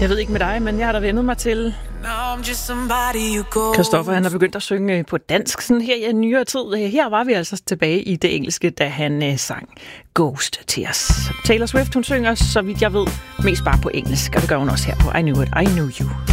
Jeg ved ikke med dig, men jeg har da vendet mig til. Christoffer, han har begyndt at synge på dansk sådan her i en nyere tid. Her var vi altså tilbage i det engelske, da han sang Ghost til os. Taylor Swift, hun synger, så vidt jeg ved, mest bare på engelsk, og det gør hun også her på I Knew It, I Knew You.